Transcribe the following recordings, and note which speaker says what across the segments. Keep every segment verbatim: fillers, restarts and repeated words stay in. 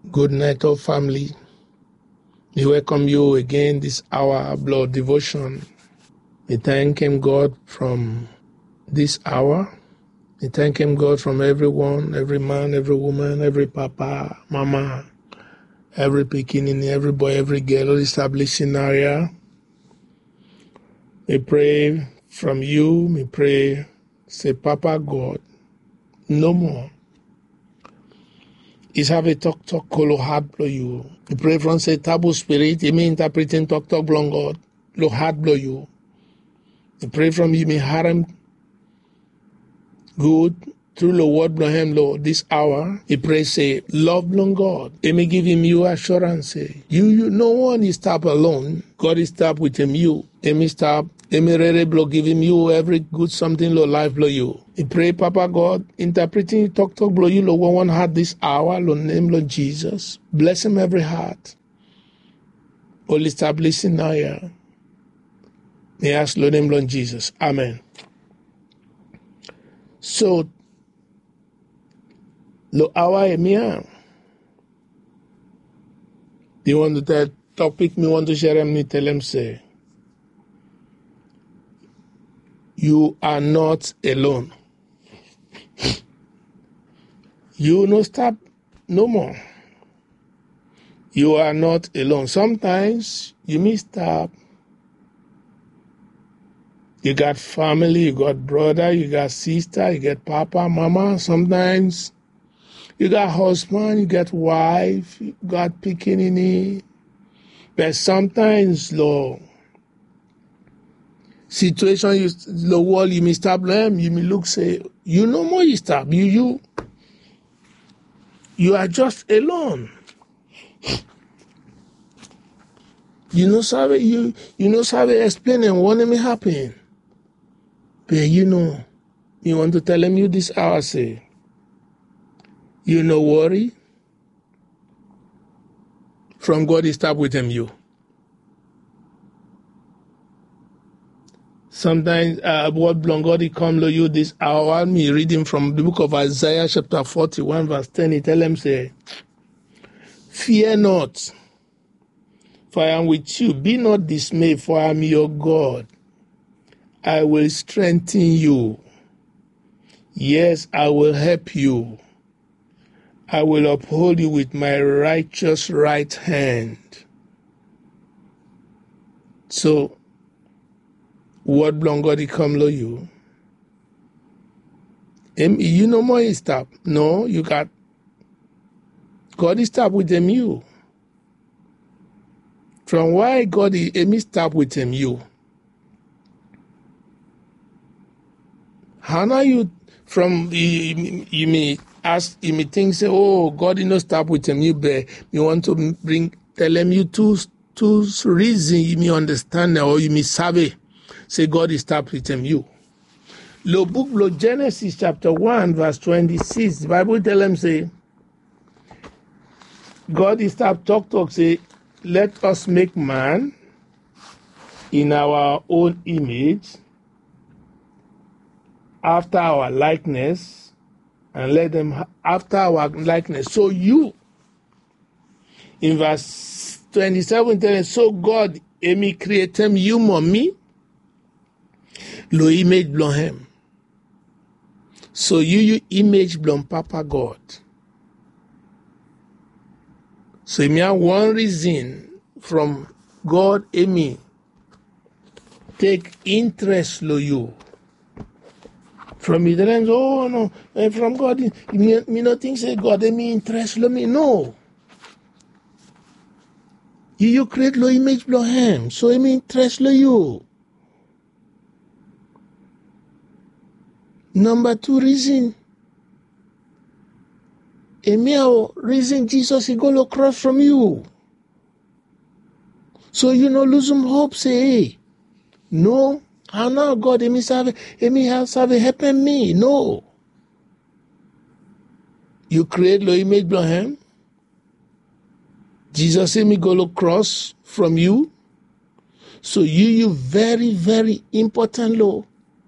Speaker 1: Good night, all family. We welcome you again this hour blood devotion. We thank Him, God, from this hour. We thank Him, God, from everyone, every man, every woman, every papa, mama, every beginning, every boy, every girl, all establishing area. We pray from you. We pray, say, Papa God, no more. Is have a talk talk kolo hard blow you. We pray from say taboo spirit, you may interpreting talk talk blong God, lo hard blow you. We pray from you may harm good through the word blow him Lord this hour. We pray say love blong God. He may give him you assurance say you you no one is stop alone. God is stop with him you. He may stop. He may really blow give him you every good something lo life blow you. We pray, Papa God, interpreting talk talk blow you, Lord, one heart this hour, Lord, name Lord Jesus. Bless him every heart. All establishing now, yeah. May I ask, Lord, name Lord Jesus. Amen. So, lo hour emia. You want to tell topic me want to share him, me tell him say. You are not alone. You no stop no more. You are not alone. Sometimes you may stop. You got family, you got brother, you got sister, you got papa, mama. Sometimes you got husband, you got wife, you got pikinini. But sometimes, Lord, situation you the world you may stop them, you may look say, you no more you stop. You you you are just alone. You know sabe you you know sabe explaining what may happen. But you know, you want to tell him you this hour say, you no worry. From God he stop with him you. Sometimes uh, what blong God he come to you this hour, me reading from the book of Isaiah chapter forty-one verse ten, he tell him say, fear not, for I am with you. Be not dismayed, for I am your God. I will strengthen you. Yes, I will help you. I will uphold you with my righteous right hand. So, what blong God he come to you? You no more he stop. No, you got God is stop with him you. From why God is stop with him you? How now you from you, you may ask you may think say, oh, God did not stop with him you, but you want to bring tell him you two two reasons you may understand or you may savvy. Say God is stop with him you. Lo book lo Genesis chapter one verse twenty-six. The Bible tell him say God is stop talk talk say let us make man in our own image, after our likeness, and let them ha- after our likeness. So you, in verse twenty-seven, telling so God, Emi create him you more me, lo image blon him. So you you image blon Papa God. So me have one reason from God, Emi take interest lo you. From me, then oh no, and from God, me, me not think say God, they me interest lo me. No. You, you create lo image blow him, so me interest lo you. Number two reason. Emi reason Jesus he go lo cross from you. So you no lose some hope, say, hey, no, how now God, Emi serve, Emi have serve helping me. No. You create lo image blow him. Jesus Emi go lo cross from you. So you, you very, very important lo.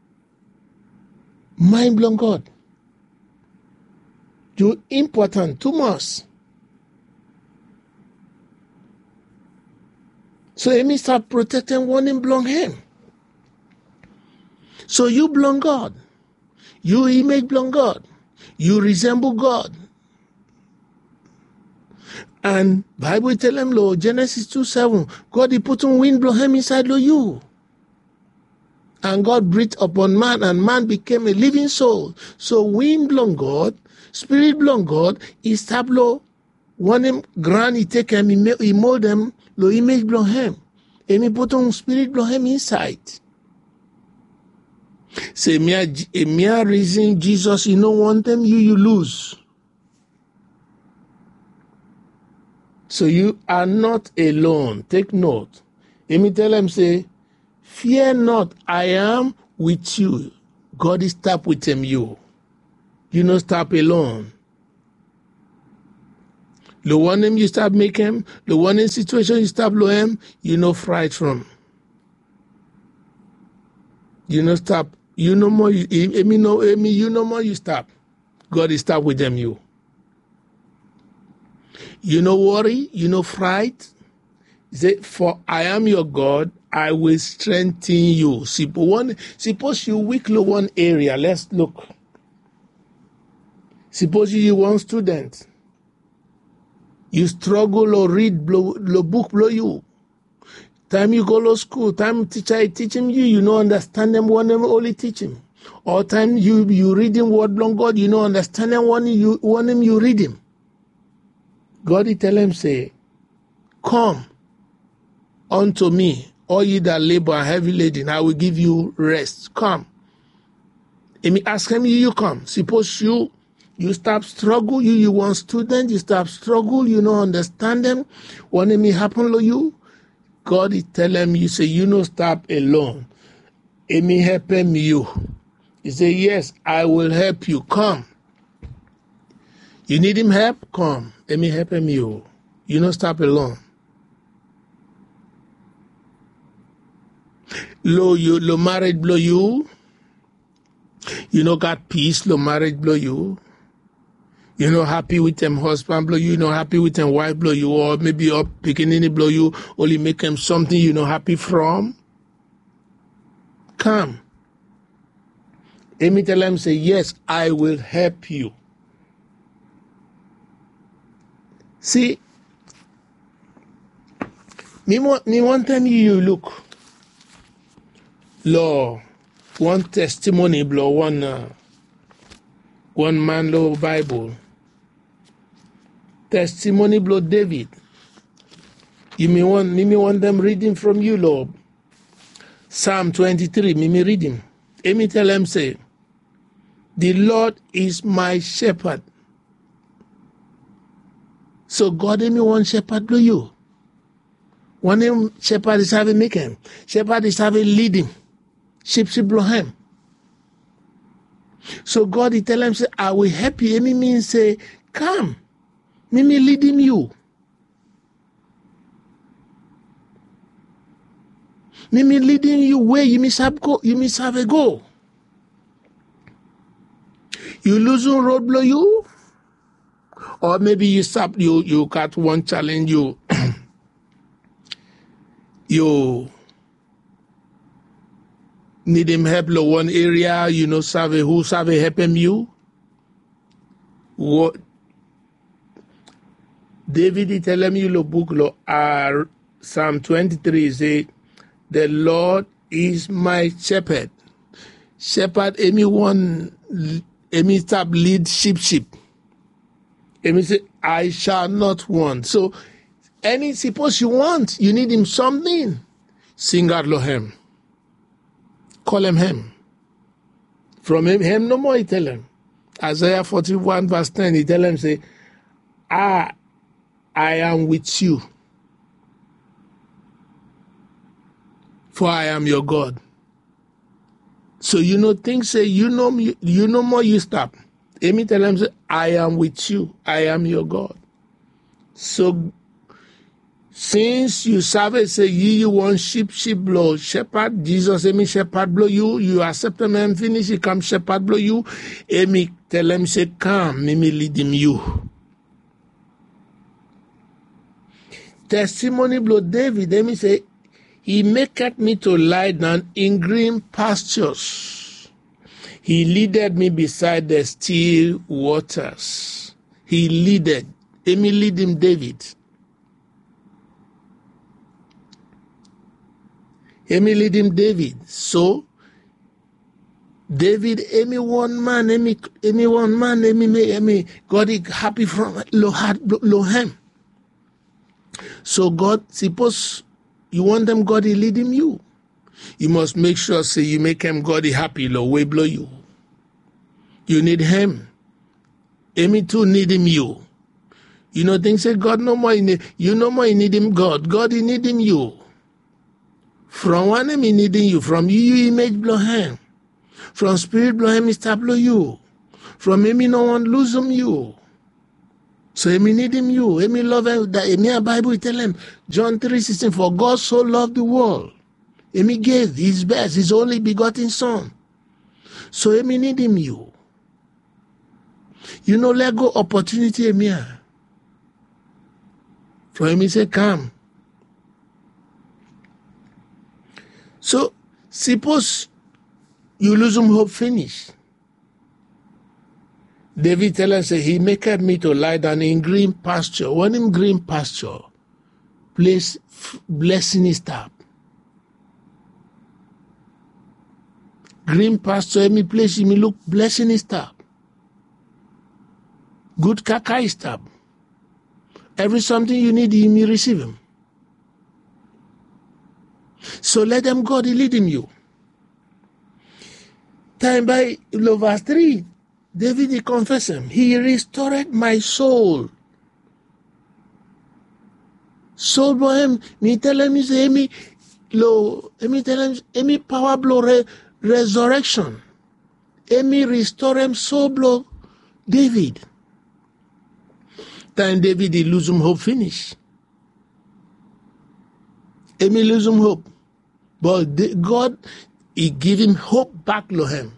Speaker 1: Mind blown God. You important too much. So Amy start protecting one him belong him. So you belong God. You image belong God. You resemble God. And Bible tell him, Lord, Genesis two seven, God he put on wind blow him inside lo you. And God breathed upon man, and man became a living soul. So wind belong God, spirit belong God, he stablo one him grand he take him, he, he mold them, lo image belong him. And he put on spirit belong him inside. Say me a mere reason Jesus, you don't want them, you you lose. So you are not alone. Take note. Let me tell him, say, fear not, I am with you. God is stop with him, you. You not stop alone. The one him you stop make him, the one in situation you stop lo him, you no fright from. You no stop. You no more, you, Amy no, Amy, you no more, you stop. God is stop with them, you. You no worry, you no fright. Say, for I am your God, I will strengthen you. Suppose, one, suppose you weak lo one area, let's look. Suppose you one student. You struggle or read blow, lo book blow you. Time you go to school, time teacher teach him you, you no understand them, one them only teach him. Or time you you read him word long God, you no understand them, one you one him you read him. God he tell him say, come unto me, all ye that labor and heavy laden, I will give you rest. Come. And me ask him, you, you come. Suppose you you stop struggle, you you one student, you stop struggle, you no understand them, one him happen to you. God is telling you, say, you no stop alone. It may help him you. He say, yes, I will help you. Come. You need him help? Come. Let me help him you. You no stop alone. Lo you lo marriage blow you. You no got peace, lo marriage blow you. You know, happy with them husband blow you, you know, happy with them wife blow you, or maybe up picking blow you, only make them something you know happy from. Come. Let me tell them, say, yes, I will help you. See, me want me one time you look, law, one testimony blow, one uh, one man law Bible. Testimony blow David. You may want me me want them reading from you, Lord. Psalm twenty-three, me me reading. Let me tell them say, the Lord is my shepherd. So God me one shepherd blow you. One him shepherd is having make him. Shepherd is having lead him. Sheep sheep blow him. So God he tell him say, I will help you. It means say, come. Me me leading you. Me me leading you where you miss have go. You miss have a go. You losing road blow you, or maybe you stop. You you got one challenge. You you need him help lo one area. You know serve who serve help him you. What? David he tell him you lo book lo uh, Psalm twenty-three say, the Lord is my shepherd. Shepherd anyone any stop lead sheep sheep. Amy say, I shall not want. So any suppose you want, you need him something. Sing out lo him. Call him him. From him, him no more he tell him. Isaiah forty-one verse ten, he tell him say, I I am with you, for I am your God. So you know things say you know me, you know more you stop. Amy tell him say, I am with you, I am your God. So since you serve it, say ye you want sheep, sheep blow shepherd. Jesus Amy shepherd blow you, you accept him and finish, he come shepherd blow you. Amy tell him say, come, me me lead him you. Testimony blow David, let me say, He maketh me to lie down in green pastures. He leadeth me beside the still waters. He leadeth. Amy lead him David. Amy lead him David. So, David, Amy one man, Amy, Amy one man, Amy, Amy, God is happy from Lohem. So God, suppose you want them, God is leading you. You must make sure, say, you make him God is happy, Lord, way blow you. You need him. Amy too need him you. You know, things say, God no more, need, you no more need him, God. God he need him you. From one him he needing you. From you, you image blow him. From spirit blow him, he start blow you. From him, no one lose him you. So him need him you. Him love him. That in the Bible, he tell him, John three sixteen, for God so loved the world. Him he gave his best, his only begotten son. So him need him you. You know, let go opportunity him here. For him he say, come. So, suppose you lose him hope finish. David tell us, say, he maketh me to lie down in green pasture. When in green pasture, place blessing is tap. Green pasture, me place me look blessing is tap. Good kaka is tap. Every something you need, you may receive him. So let them God leading you. Time by verse three, David he confess him. He restored my soul. Soul boy him, me tell him he say me lo, me tell him me power blow re, resurrection. Me restore him soul blow David. Time David he lose him hope finish. Amy lose him hope. But the, God, he give him hope back to him.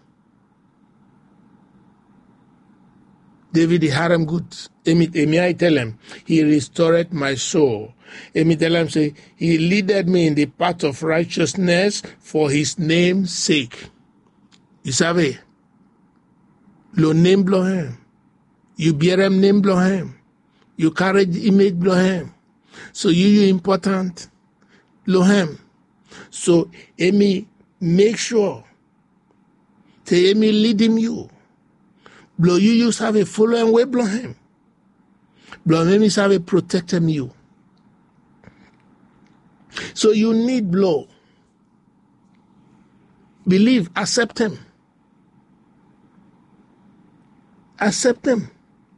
Speaker 1: David, he had him good. Amy, Amy, I tell him, he restored my soul. Amy tell him, say, he leaded me in the path of righteousness for his name's sake. You savez, lo name blow him. You bear him name blow him. You carry the image blow him. So you, you important. Lohem. So, Amy, make sure. Say, Amy, lead him you. Blow you, you have a following way, blow him. Blow him, have a protect him you. So you need blow. Believe, accept him. Accept him.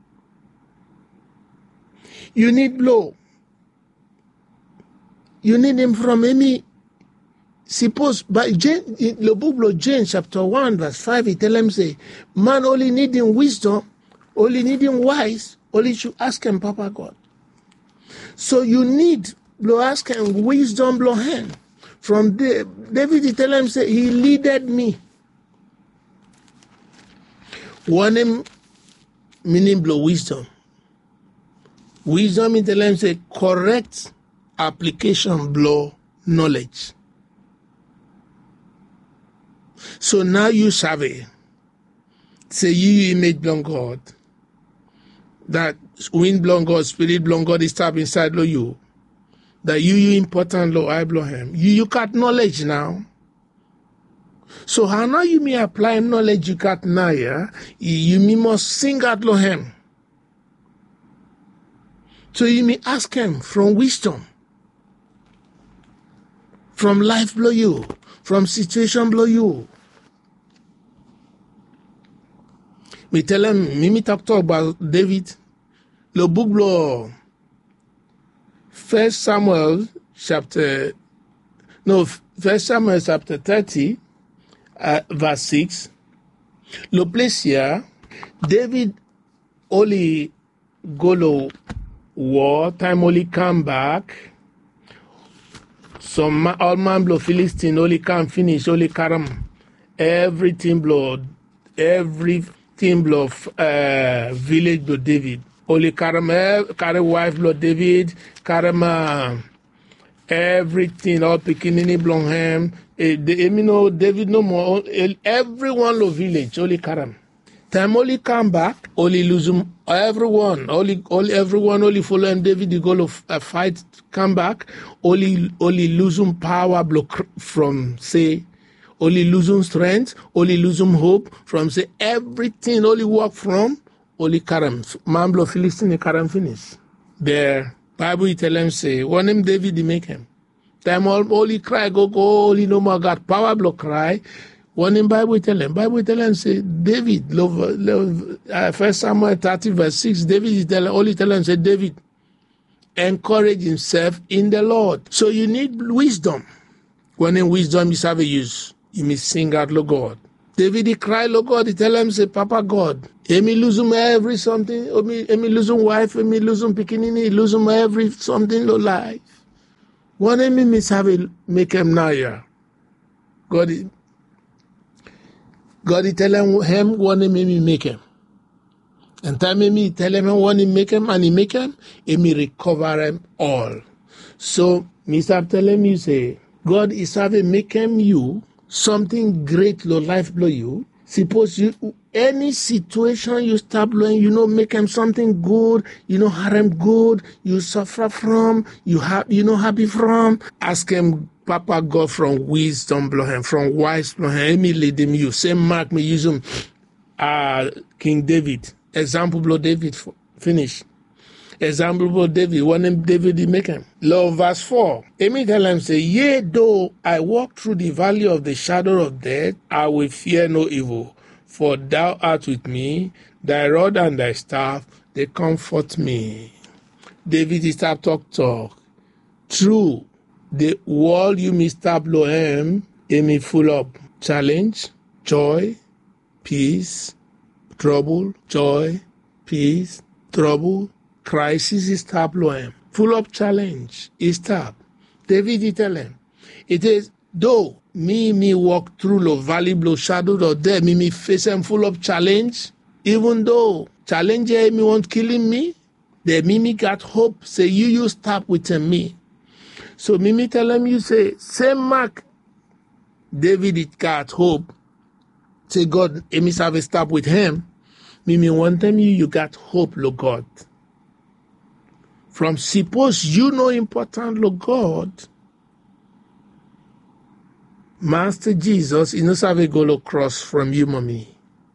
Speaker 1: You need blow. You need him from any. Suppose by James, the book of James, chapter one, verse five, he tell him say, man only needing wisdom, only needing wise, only should ask him, Papa God. So you need blow ask him wisdom blow him. From the, David he tell him say, he leaded me. One him meaning blow wisdom. Wisdom he tell him say correct application blow knowledge. So now you savvy. Say you image belong God. That wind belong God, spirit belong God is tap inside of you. That you you important lo I belong him. You you got knowledge now. So how now you may apply knowledge you got now, yeah? You, you may must sing out lo him. So you may ask him from wisdom. From life blow you. From situation blow you. Me tell him, me, me talk, talk about David. The book blow First Samuel chapter, no, First Samuel chapter thirty, uh, verse six. The place here, David only go to war, time only come back. Some all man blow Philistine only come finish, only carry everything blow, everything blow uh, village blow David. Only carry carry wife blow David, carry uh, Everything, all Pikinini Blonham, eh, the eh, know David no more. eh, Everyone lo village, only Karam. Time only come back, only lose him. Everyone, only, only everyone, only follow him. David, the goal of a fight, come back, only, only lose him power block from say, only lose him strength, only lose him hope from say everything, only work from, only Karam. Man blow Philistine, Karam finish. There, Bible tell him say, one him David, he make him. Time all, only cry, go, go, only no more God, power block cry. One in Bible tell him, Bible tell him say, David, love, love, uh, First Samuel thirty verse six, David is tell, only tell him say, David, encourage himself in the Lord. So you need wisdom. When in wisdom you have a use, you may sing out, Lord God. David, he cry, Lord God, he tell him, say, Papa God, Amy lose him every something, Amy lose him wife, Amy lose him pikinini, lose him every something, Lord life. One Amy miss have a, make him now, yeah. God, God, he tell him, him what he made me make him. And time me tell him what he make him, and he make him, and me recover him all. So, me start telling you, say, God is having make him you something great, Lord life blow you. Suppose you, any situation you start blowing, you know, make him something good, you know, have him good, you suffer from, you have, you know, happy from, ask him, Papa God from wisdom blow him, from wise blow him, let me lead him you. Same mark me use him, uh, King David. Example blow David, for, finish. Example blow David, one name David he make him. Love verse four. Amy tell him say, yea, though I walk through the valley of the shadow of death, I will fear no evil. For thou art with me, thy rod and thy staff, they comfort me. David is start talk talk. True. The world you Mister Blohem, Amy full of challenge, joy, peace, trouble, joy, peace, trouble, crisis is stop Blohem. Full of challenge, is stop. David he tell him, it is though me me walk through the valley blow shadow of death, me me face him full of challenge, even though challenge me want killing me, the me me got hope, say you you stop with me. So Mimi tell him, you say, same mark, David it got hope. Say God, Amy have a stop with him. Mimi want them you, you got hope, Lord God. From suppose you know important, Lord God, Master Jesus, he knows have a go across from you, mommy.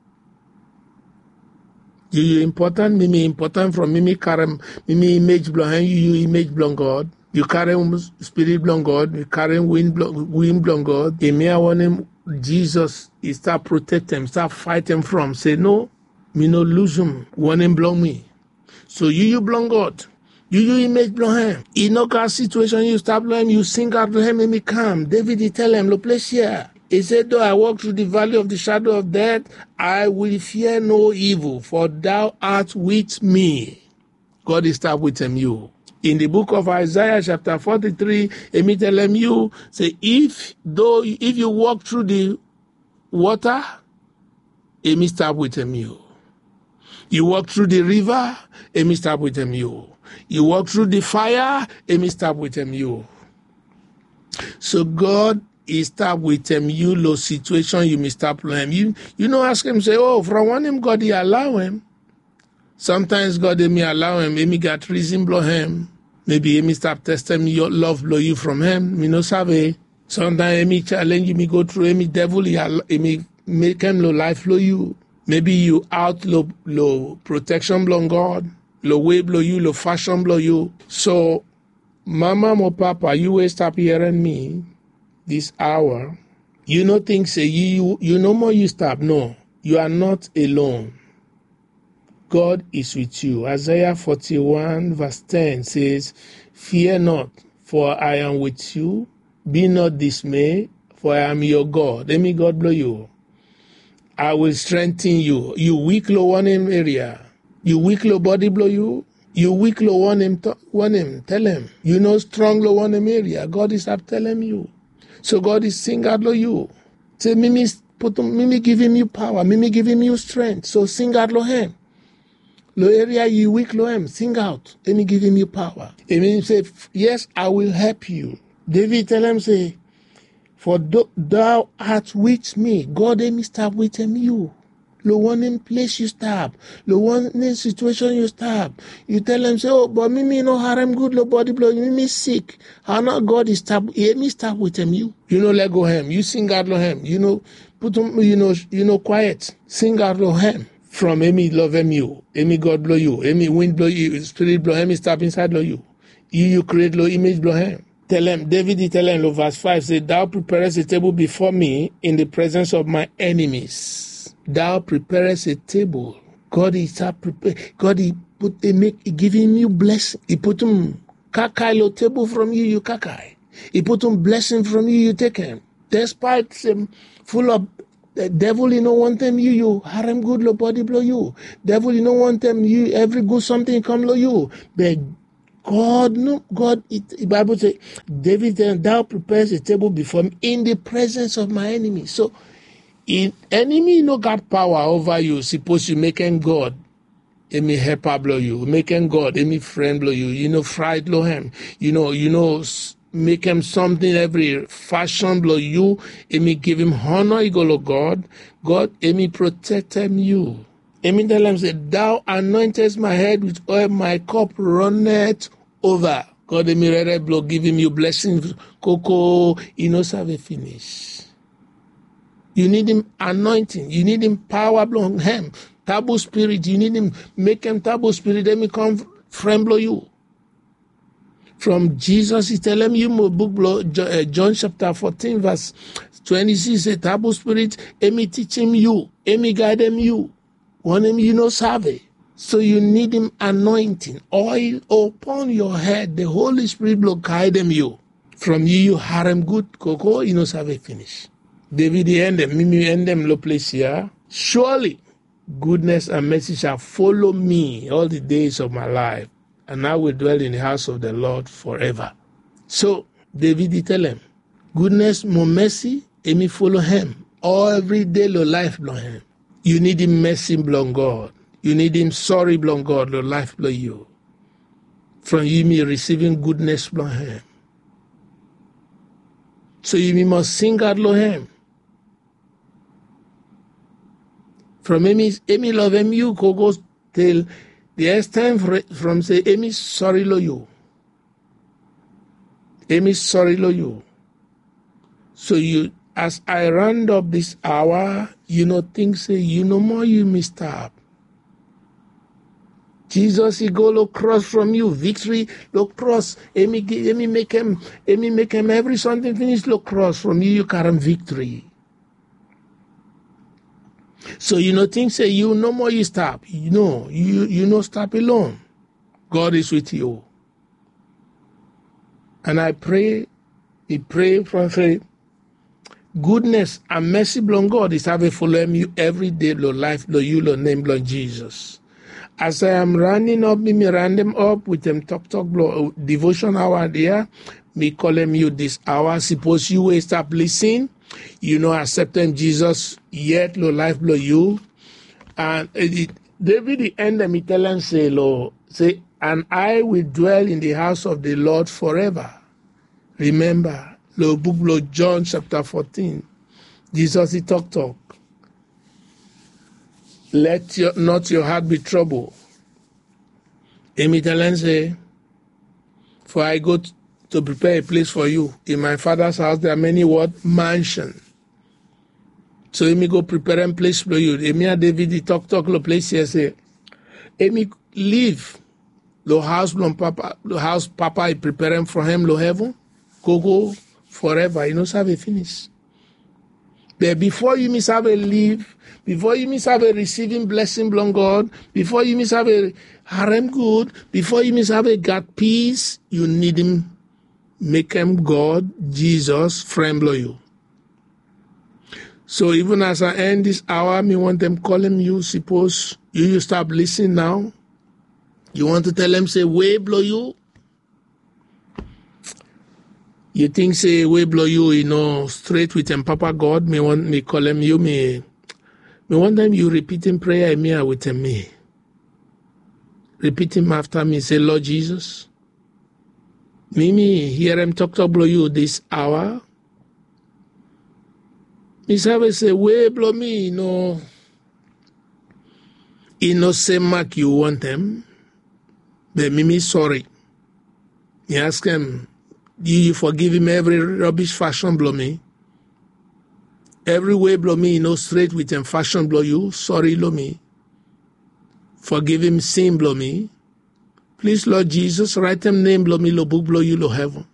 Speaker 1: You, you important, Mimi important from Mimi Karam, Mimi image blow, you, you image blow God. You carry spirit blown God, you carry wind blown, wind blown God. And me, I want him, Jesus, he start protect him, start fight him from. Say, no, me no lose him, want him blow me. So you, you blown God. You, you image blow him. In no got situation, you start blow him, you sing out to him, and me come. David, he tell him, look, place here. He said, though I walk through the valley of the shadow of death, I will fear no evil, for thou art with me. God is start with him, you. In the book of Isaiah, chapter forty-three, Amy tell him you, say, if though if you walk through the water, Amy stop with him you. You walk through the river, Amy stop with him you. You walk through the fire, Amy stop with him you. So God is stop with him you, low situation, you may stop him. You you know ask him, say, oh, from one him God he allow him. Sometimes God may allow him, Amy got reason blow him. Maybe Amy stop testing your love blow you from him. Me no sabe. Sometimes Amy challenge you, me go through Amy devil, he me make him low life blow you. Maybe you out low, low protection blow God, low way blow you, low fashion blow you. So, mama or papa, you will stop hearing me this hour. You know things say you, you no more you stop. No, you are not alone. God is with you. Isaiah forty-one verse ten says, fear not, for I am with you. Be not dismayed, for I am your God. Let me God blow you. I will strengthen you. You weak low one him area. You weak low body blow you. You weak low one him, one him. Tell him. You know strong low one him area. God is up telling you. So God is sing out low you. Say, Mimi, put, Mimi give him you power. Mimi give him you strength. So sing out low him. Lo area you weak lo him, sing out. Let me give him you power. Amen. Say, yes, I will help you. David tell him, say, for thou art with me. God let me stop with him you. Lo one in place you stop. Lo one in situation you stop. You tell him, say, oh, but me, me no harm good, lo body blow, me, me sick. How not God is stop, let me stop with him you. You know, let go him. You sing out lo him. You know, put him, you know, you know, quiet. Sing out lo him. From Amy love him you. Amy God blow you. Amy wind blow you. Spirit blow him, stop inside blow you. You, you create lo image blow him. Tell him, David he tell him, verse five, say, thou preparest a table before me in the presence of my enemies. Thou preparest a table. God is prepare. God he put he make he giving you blessing. He put him kakai lo table from you, you kakai. He put him blessing from you, you take him. Despite him full of the devil, you know want them you you harem good lo body blow you. Devil, you know want them you every good something come lo you. But God, no, God, it, the Bible says, David, then thou prepares a table before me in the presence of my enemies. So, in enemy no got power over you. Suppose you make him God, any helper blow you. Make him God, any friend blow you. You know, fried blow him. You know, you know, make him something every fashion blow you. Any give him honor, you go to God. God, any protect him you. Amy tell him, say, thou anointest my head with oil, my cup runneth over. God, emi ready blow, give him you blessings. Coco, you know, serve finish. You need him anointing. You need him power blow him. Taboo spirit, you need him, make him taboo spirit, let me come friend blow you. From Jesus, he tell him, you book blow, John chapter fourteen, verse twenty-six, say, taboo spirit, emi teach him you, emi guide him you. One him you know serve. So you need him anointing, oil upon your head. The Holy Spirit will guide him you. From you, you harem good cocoa, you know serve finish. David he end them, Mimi end them low place here. Surely goodness and mercy shall follow me all the days of my life, and I will dwell in the house of the Lord forever. So David he tell him, goodness, more mercy, and me follow him. All every day lo life blow him. You need him mercy blow God. You need him sorry blow God, lo life blow you. From you me receiving goodness blow him. So you must sing out lo him. From Amy, Amy love him you go go till the extent from say Amy sorry lo you. Amy sorry lo you. So you as I round up this hour, you know things say you no more you missed up. Jesus he go lo cross from you, victory lo cross. Amy Amy make him Amy make him every something finish lo cross from you, you carry victory. So you know things say you no more you stop. You know, you you no stop alone. God is with you. And I pray, I pray for say, goodness and mercy blown God is having follow you every day, Lord life, Lord you, Lord name, Lord Jesus. As I am running up, me, me run them up with them talk talk blow devotion hour there, me call them you this hour. Suppose you will stop listening. You know, accepting Jesus, yet lo life blow you. And it, David the end of me tell him, say, lo, say, and I will dwell in the house of the Lord forever. Remember, lo book lo John chapter fourteen. Jesus he talk talk. Let your, not your heart be troubled. Amy tell him, say, for I go to to prepare a place for you. In my Father's house, there are many what? Mansions. So, let me go prepare a place for you. Amy and David, he talk, talk, lo place here, say, Amy, leave. Lo house, lo papa, lo house, papa, I prepare for him, lo heaven. Go, go, forever. You know, have a finish. But before you miss have a leave, before you miss have a receiving blessing from God, before you miss have a harem good, before you miss have a God peace, you need him. Make him God, Jesus, friend blow you. So even as I end this hour, me want them calling you, suppose you, you stop listening now. You want to tell them, say, way blow you. You think, say, way blow you, you know, straight with them, Papa God, me want me call them you, me, me want them you repeating prayer, me with them, me. Repeat him after me. Say, Lord Jesus, Mimi, hear him talk to blow you this hour. Miss Harvey say, way blow me, you know. You know, same mark you want them. But Mimi, sorry. You ask him, do you forgive him every rubbish fashion blow me? Every way blow me, you know, straight with him fashion blow you. Sorry, blow me. Forgive him sin blow me. Please, Lord Jesus, write him name blow me, lo book blow you, lo heaven.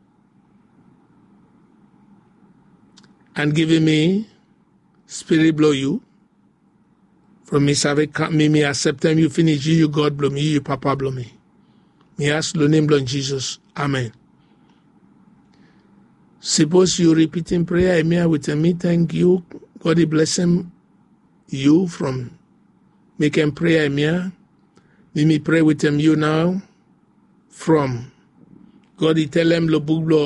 Speaker 1: And give him me spirit blow you. From me, save me, me accept him, you finish you, you God blow me, you, you Papa blow me. Me ask the name blow Jesus. Amen. Suppose you repeating prayer me with me, thank you. God bless him, you from making prayer me. Let me pray with him you now. From God, he tell him, lo book blow